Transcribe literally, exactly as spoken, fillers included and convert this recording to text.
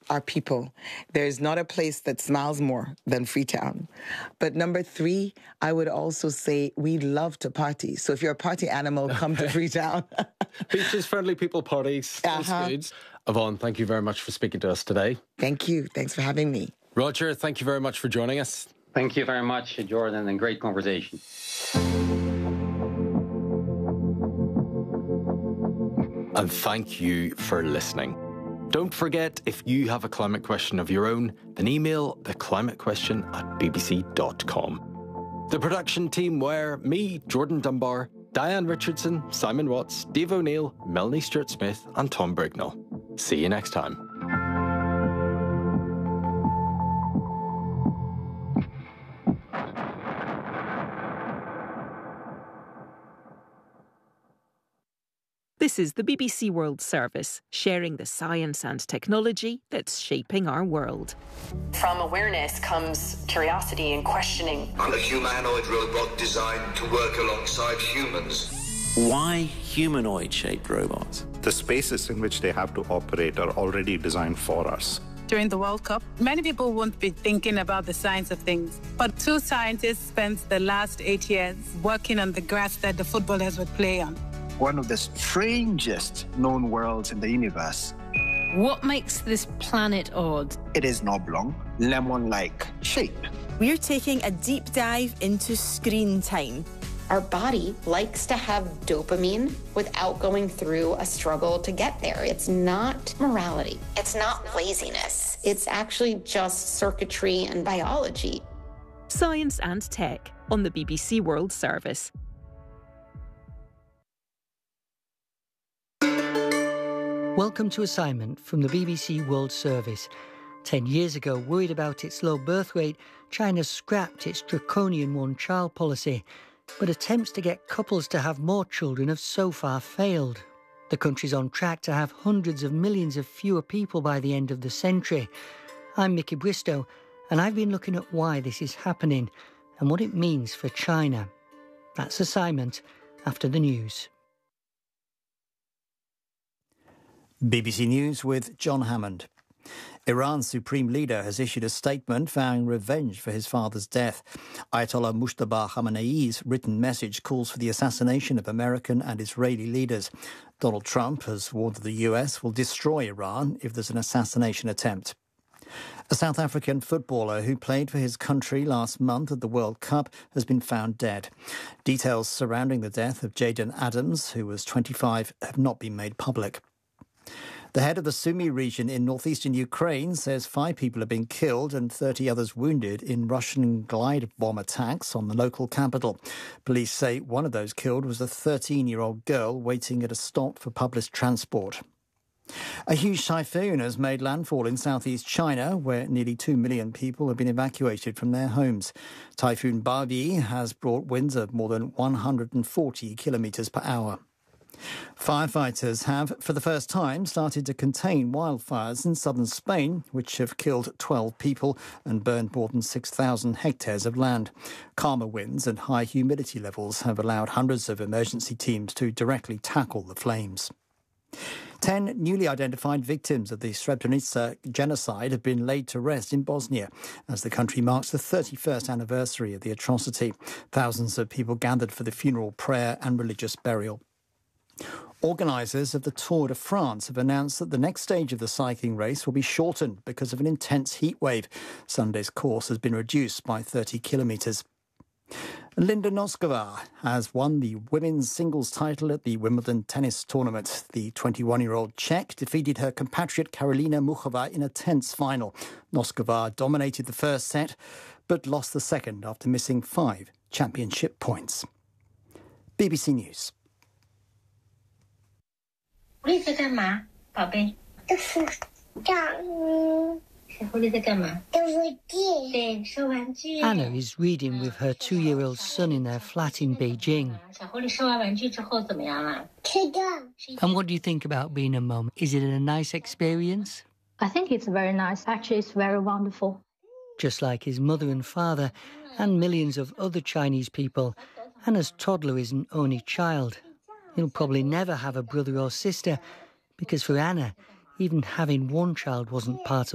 our people. There's not a place that smiles more than Freetown. But number three, I would also say we love to party. So if you're a party animal, come to Freetown. Beaches, friendly people, parties, nice Uh-huh. foods. Yvonne, thank you very much for speaking to us today. Thank you. Thanks for having me. Roger, thank you very much for joining us. Thank you very much, Jordan, and great conversation. And thank you for listening. Don't forget, if you have a climate question of your own, then email the climate question at b b c dot com. The production team were me, Jordan Dunbar, Diane Richardson, Simon Watts, Dave O'Neill, Melanie Stewart-Smith and Tom Brignall. See you next time. This is the B B C World Service, sharing the science and technology that's shaping our world. From awareness comes curiosity and questioning. I'm a humanoid robot designed to work alongside humans. Why humanoid-shaped robots? The spaces in which they have to operate are already designed for us. During the World Cup, many people won't be thinking about the science of things. But two scientists spent the last eight years working on the grass that the footballers would play on. One of the strangest known worlds in the universe. What makes this planet odd? It is an oblong, lemon-like shape. We're taking a deep dive into screen time. Our body likes to have dopamine without going through a struggle to get there. It's not morality. It's not laziness. It's actually just circuitry and biology. Science and Tech on the B B C World Service. Welcome to Assignment from the B B C World Service. Ten years ago, worried about its low birth rate, China scrapped its draconian one-child policy. But attempts to get couples to have more children have so far failed. The country's on track to have hundreds of millions of fewer people by the end of the century. I'm Mickey Bristow, and I've been looking at why this is happening and what it means for China. That's Assignment after the news. B B C News with John Hammond. Iran's supreme leader has issued a statement vowing revenge for his father's death. Ayatollah Mustafa Khamenei's written message calls for the assassination of American and Israeli leaders. Donald Trump has warned that the U S will destroy Iran if there's an assassination attempt. A South African footballer who played for his country last month at the World Cup has been found dead. Details surrounding the death of Jayden Adams, who was twenty-five, have not been made public. The head of the Sumy region in northeastern Ukraine says five people have been killed and thirty others wounded in Russian glide bomb attacks on the local capital. Police say one of those killed was a thirteen-year-old girl waiting at a stop for public transport. A huge typhoon has made landfall in southeast China, where nearly two million people have been evacuated from their homes. Typhoon Barbie has brought winds of more than one hundred forty kilometres per hour. Firefighters have, for the first time, started to contain wildfires in southern Spain, which have killed twelve people and burned more than six thousand hectares of land. Calmer winds and high humidity levels have allowed hundreds of emergency teams to directly tackle the flames. Ten newly identified victims of the Srebrenica genocide have been laid to rest in Bosnia as the country marks the thirty-first anniversary of the atrocity. Thousands of people gathered for the funeral prayer and religious burial. Organisers of the Tour de France have announced that the next stage of the cycling race will be shortened because of an intense heat wave. Sunday's course has been reduced by thirty kilometres. Linda Noskova has won the women's singles title at the Wimbledon tennis tournament. The twenty-one-year-old Czech defeated her compatriot Karolina Muchova in a tense final. Noskova dominated the first set, but lost the second after missing five championship points. B B C News. 狐狸在干嘛，宝贝？就是找你。小狐狸在干嘛？收玩具。对，收玩具。 Anna is reading with her two-year-old son in their flat in Beijing. 小狐狸收完玩具之后怎么样了？吃的。 And what do you think about being a mum? Is it a nice experience? I think it's very nice. Actually, it's very wonderful. Just like his mother and father and millions of other Chinese people, Anna's toddler is an only child. He'll probably never have a brother or sister because for Anna, even having one child wasn't part of